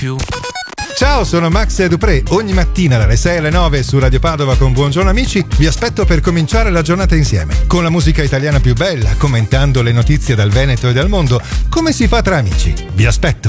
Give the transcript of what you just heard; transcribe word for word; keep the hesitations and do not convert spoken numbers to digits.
più. Ciao, sono Max Dupré. Ogni mattina dalle sei alle nove su Radio Padova con Buongiorno Amici vi aspetto per cominciare la giornata insieme, con la musica italiana più bella, commentando le notizie dal Veneto e dal mondo, come si fa tra amici. Vi aspetto.